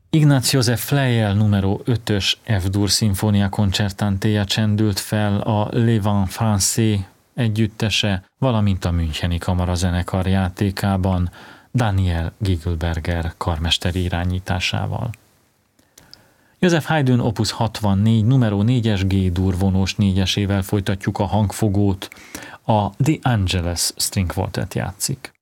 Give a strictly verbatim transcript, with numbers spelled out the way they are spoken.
Ignaz József Pleyel numero ötös F-dur szimfónia koncertantéja csendült fel a Le Vent Français együttese, valamint a Müncheni Kamarazenekar játékában Daniel Gigelberger karmesteri irányításával. József Haydn opus hatvannégy numero négyes G-dur vonós négyesével folytatjuk a hangfogót, a The Angelus String Quartet játszik.